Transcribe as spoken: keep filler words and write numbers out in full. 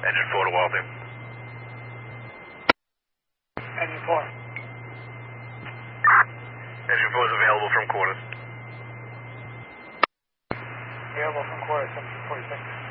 Engine four to Waltham. Engine four. Engine four is available from quarters. Available from quarters, seventeen forty-six.